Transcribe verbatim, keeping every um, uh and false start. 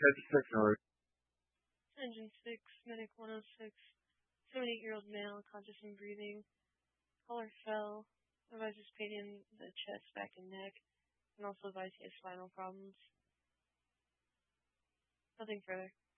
fifty-six hours. Engine six, Medic one oh six, seventy-eight-year-old male, conscious and breathing. Collar fell. Advises pain in the chest, back, and neck, and also advised he has spinal problems. Nothing further.